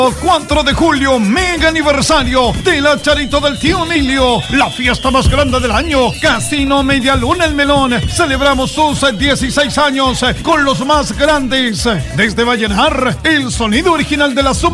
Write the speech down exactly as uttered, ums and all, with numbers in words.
cuatro de julio, mega aniversario de la Charito del Tío Emilio, la fiesta más grande del año. Casino Media Luna El Melón. Celebramos sus dieciséis años con los más grandes. Desde Vallenar, el sonido original de la sub